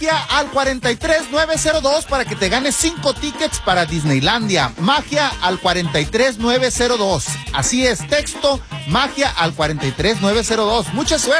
Magia al 43902 para que te ganes 5 tickets para Disneylandia. Magia al 43902. Así es, texto Magia al 43902. Mucha suerte.